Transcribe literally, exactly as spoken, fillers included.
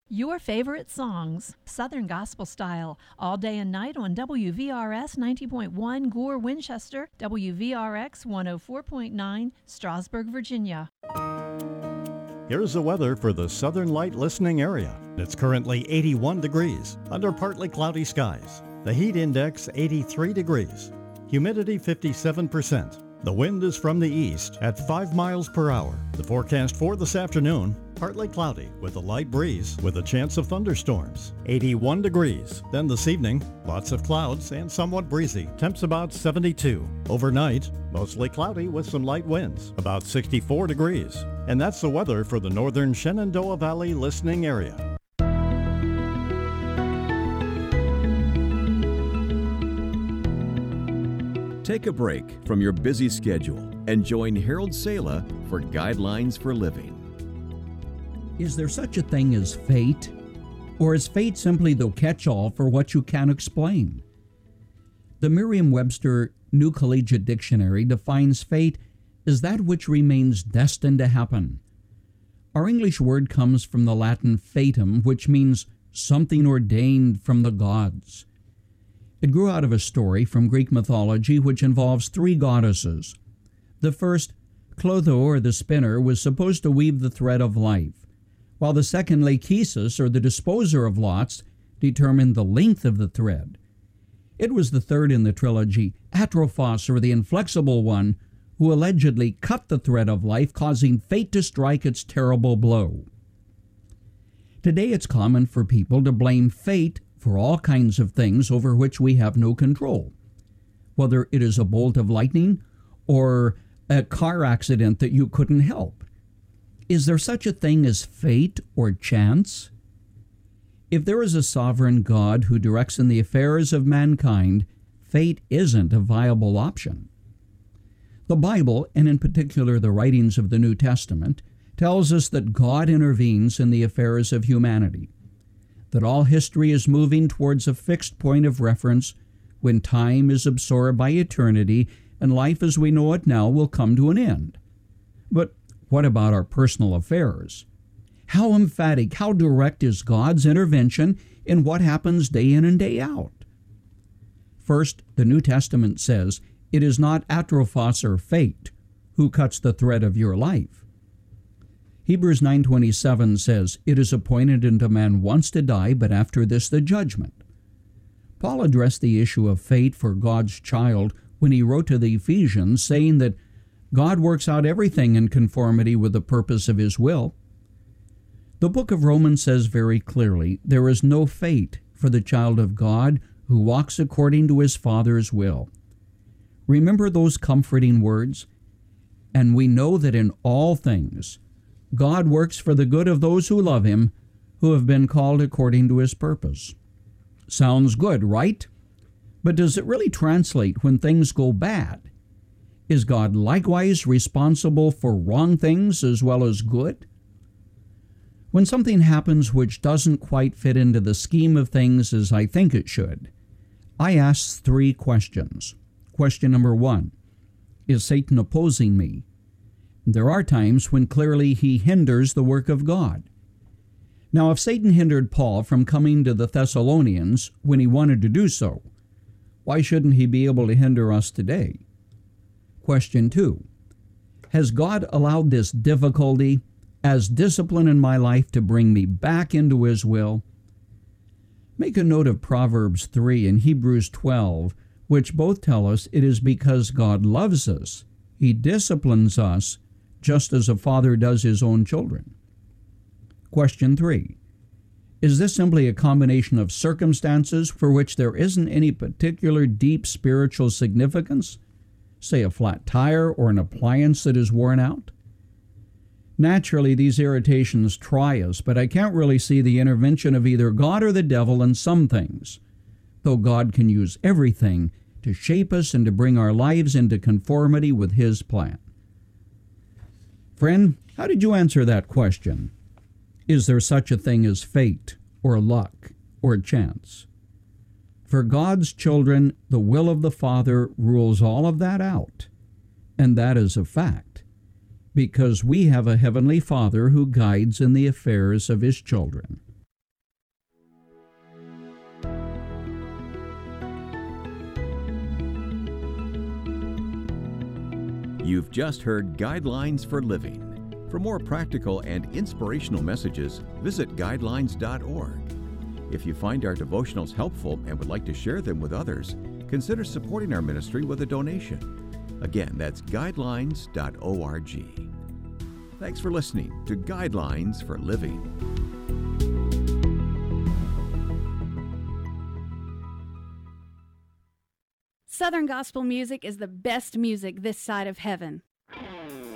Your favorite songs, Southern Gospel Style, all day and night on W V R S ninety point one Gore, Winchester, W V R X one oh four point nine, Strasburg, Virginia. Here's the weather for the Southern Light listening area. It's currently eighty-one degrees under partly cloudy skies. The heat index eighty-three degrees. Humidity fifty-seven percent. The wind is from the east at five miles per hour. The forecast for this afternoon, partly cloudy with a light breeze with a chance of thunderstorms. eighty-one degrees. Then this evening, lots of clouds and somewhat breezy. Temps about seventy-two. Overnight, mostly cloudy with some light winds, about sixty-four degrees. And that's the weather for the northern Shenandoah Valley listening area. Take a break from your busy schedule and join Harold Sala for Guidelines for Living. Is there such a thing as fate? Or is fate simply the catch-all for what you can't explain? The Merriam-Webster New Collegiate Dictionary defines fate as that which remains destined to happen. Our English word comes from the Latin fatum, which means something ordained from the gods. It grew out of a story from Greek mythology which involves three goddesses. The first, Clotho, or the spinner, was supposed to weave the thread of life, while the second, Lachesis, or the disposer of lots, determined the length of the thread. It was the third in the trilogy, Atrophos, or the inflexible one, who allegedly cut the thread of life, causing fate to strike its terrible blow. Today it's common for people to blame fate for all kinds of things over which we have no control, whether it is a bolt of lightning or a car accident that you couldn't help. Is there such a thing as fate or chance? If there is a sovereign God who directs in the affairs of mankind, fate isn't a viable option. The Bible, and in particular the writings of the New Testament, tells us that God intervenes in the affairs of humanity, that all history is moving towards a fixed point of reference when time is absorbed by eternity and life as we know it now will come to an end. But what about our personal affairs? How emphatic, how direct is God's intervention in what happens day in and day out? First, the New Testament says, it is not Atrophos or fate who cuts the thread of your life. Hebrews nine twenty-seven says, it is appointed unto man once to die, but after this the judgment. Paul addressed the issue of fate for God's child when he wrote to the Ephesians, saying that God works out everything in conformity with the purpose of his will. The book of Romans says very clearly, there is no fate for the child of God who walks according to his Father's will. Remember those comforting words? And we know that in all things, God works for the good of those who love him, who have been called according to his purpose. Sounds good, right? But does it really translate when things go bad? Is God likewise responsible for wrong things as well as good? When something happens which doesn't quite fit into the scheme of things as I think it should, I ask three questions. Question number one, is Satan opposing me? There are times when clearly he hinders the work of God. Now, if Satan hindered Paul from coming to the Thessalonians when he wanted to do so, why shouldn't he be able to hinder us today? Question two, has God allowed this difficulty as discipline in my life to bring me back into his will? Make a note of Proverbs three and Hebrews twelve, which both tell us it is because God loves us. He disciplines us just as a father does his own children. Question three, is this simply a combination of circumstances for which there isn't any particular deep spiritual significance? Say a flat tire or an appliance that is worn out? Naturally, these irritations try us, but I can't really see the intervention of either God or the devil in some things, though God can use everything to shape us and to bring our lives into conformity with his plan. Friend, how did you answer that question? Is there such a thing as fate or luck or chance? For God's children, the will of the Father rules all of that out, and that is a fact, because we have a Heavenly Father who guides in the affairs of his children. You've just heard Guidelines for Living. For more practical and inspirational messages, visit guidelines dot org. If you find our devotionals helpful and would like to share them with others, consider supporting our ministry with a donation. Again, that's guidelines dot org. Thanks for listening to Guidelines for Living. Southern gospel music is the best music this side of heaven.